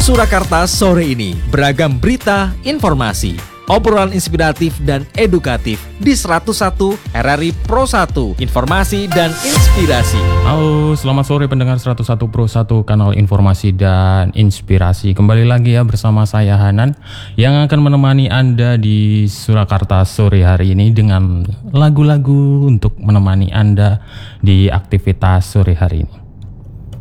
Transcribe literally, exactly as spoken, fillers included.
Surakarta sore ini, beragam berita, informasi, obrolan inspiratif dan edukatif di seratus satu R R I Pro satu, informasi dan inspirasi. Halo, selamat sore pendengar seratus satu Pro satu, kanal informasi dan inspirasi. Kembali lagi ya bersama saya Hanan yang akan menemani Anda di Surakarta sore hari ini dengan lagu-lagu untuk menemani Anda di aktivitas sore hari ini.